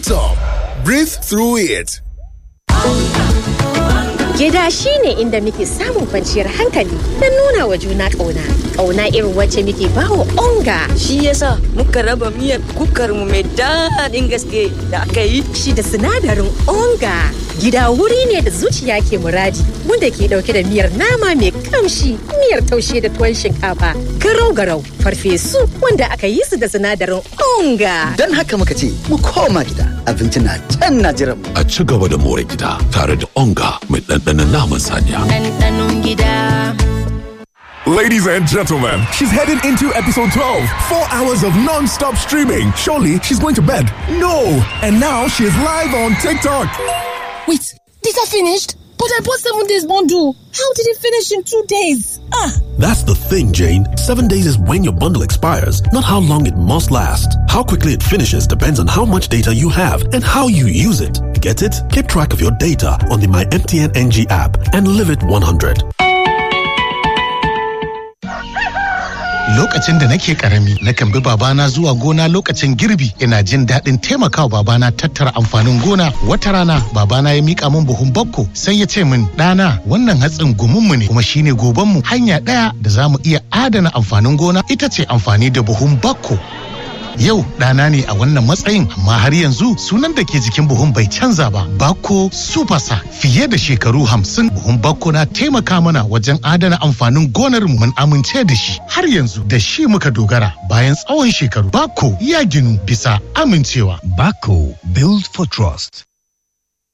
top. Breathe through it. Gida shi ne inda muke samun kwanciyar hankali don nuna wa juna ƙauna. Ƙauna irin wacce muke bawa onga. Shi yasa muka raba miyar kukarmu mai daɗin gaske da aka yi. Shi da sinadarin onga. Gida wuri ne da zuciya ke muradi, wanda ke ɗauke da miyar nama mai kamshi, miyar taushe da tuwon shinkafa, garau-garau, farfesu wanda aka yi su da sinadarin onga. Don haka muka ce, mu koma gida, abinci na can na jiran. A ci gaba da more gida tare da onga mai ɗanɗanon naman saniya. Ɗanɗanon gida. Ladies and gentlemen, she's heading into episode 12. 4 hours of non-stop streaming. Surely she's going to bed. No! And now she's live on TikTok. Wait, these are finished? But I bought 7 days bundle. How did it finish in 2 days? That's the thing, Jane. 7 days is when your bundle expires, not how long it must last. How quickly it finishes depends on how much data you have and how you use it. Get it? Keep track of your data on the My MTN NG app and live it 100. Lokacin da nake karami, nakan bi babana zuwa gona lokacin girbi. Ina jin daɗin taimakawa babana tattara amfanin gona. Wata rana, babana ya mika min buhun bakko, sai ya ce min, "Ɗana, wannan hatsin gumunmu ne, kuma shine gobanmu. Hanya ɗaya da za mu iya adana amfanin gona ita ce amfani da buhun bakko." Yau ɗana ne a wannan matsayin, amma har yanzu sunan da ke jikin buhun bai canza ba. Bako Supasa, fiye da shekaru 50 buhun Bako na taimaka mana wajen adana amfanin gonar mu, mun amince da shi. Har yanzu da shi muka dogara bayan tsawon shekaru. Bako ya ginu bisa amincewa. Bako, build for trust.